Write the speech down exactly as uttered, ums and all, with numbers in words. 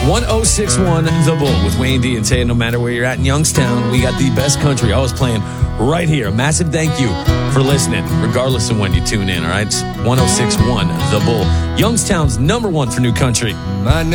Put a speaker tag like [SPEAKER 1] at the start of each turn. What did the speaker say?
[SPEAKER 1] one oh six point one The Bull with Wayne D and Tay. No matter where you're at in Youngstown, we got the best country always playing right here. A massive thank you for listening, regardless of when you tune in, all right? It's one oh six point one The Bull, Youngstown's number one for new country.
[SPEAKER 2] My name